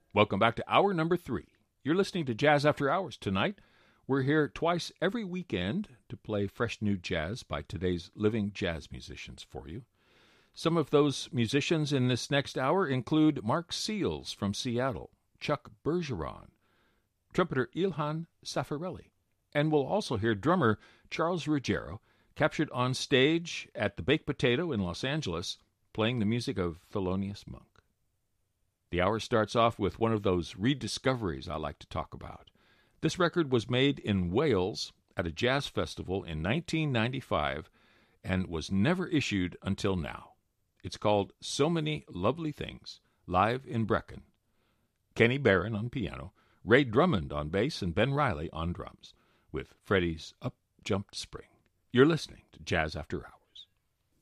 Welcome back to hour number 3. You're listening to Jazz After Hours tonight. We're here twice every weekend to play fresh new jazz by today's living jazz musicians for you. Some of those musicians in this next hour include Mark Seals from Seattle, Chuck Bergeron, trumpeter Ilhan Safarelli, and we'll also hear drummer Charles Ruggiero, captured on stage at the Baked Potato in Los Angeles, playing the music of Thelonious Monk. The hour starts off with one of those rediscoveries I like to talk about. This record was made in Wales at a jazz festival in 1995 and was never issued until now. It's called So Many Lovely Things, live in Brecon. Kenny Barron on piano, Ray Drummond on bass, and Ben Riley on drums, with Freddie's Up Jumped Spring. You're listening to Jazz After Hours.